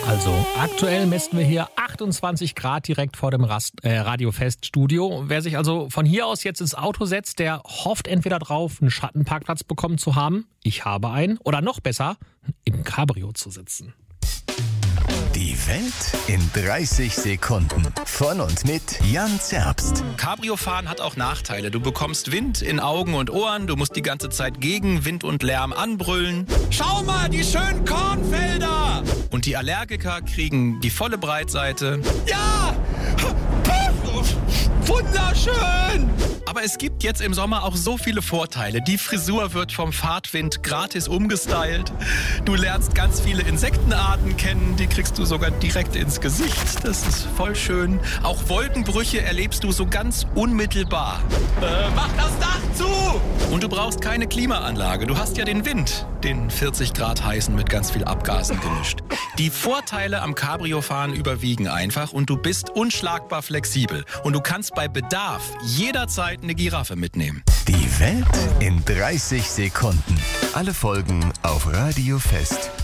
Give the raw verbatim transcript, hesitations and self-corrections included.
Also aktuell messen wir hier achtundzwanzig Grad direkt vor dem Rast, äh, Radiofest-Studio. Wer sich also von hier aus jetzt ins Auto setzt, der hofft entweder drauf, einen Schattenparkplatz bekommen zu haben, ich habe einen, oder noch besser, im Cabrio zu sitzen. Die Welt in dreißig Sekunden. Von und mit Jan Zerbst. Cabrio-Fahren hat auch Nachteile. Du bekommst Wind in Augen und Ohren. Du musst die ganze Zeit gegen Wind und Lärm anbrüllen. Schau mal, die schönen Kornfelder! Und die Allergiker kriegen die volle Breitseite. Ja! Wunderschön! Aber es gibt jetzt im Sommer auch so viele Vorteile. Die Frisur wird vom Fahrtwind gratis umgestylt. Du lernst ganz viele Insektenarten kennen. Die kriegst du sogar direkt ins Gesicht. Das ist voll schön. Auch Wolkenbrüche erlebst du so ganz unmittelbar. Äh, mach das Dach zu! Und du brauchst keine Klimaanlage. Du hast ja den Wind. Den vierzig Grad heißen mit ganz viel Abgasen gemischt. Die Vorteile am Cabrio-Fahren überwiegen einfach und du bist unschlagbar flexibel. Und du kannst bei Bedarf jederzeit eine Giraffe mitnehmen. Die Welt in dreißig Sekunden. Alle Folgen auf radiofest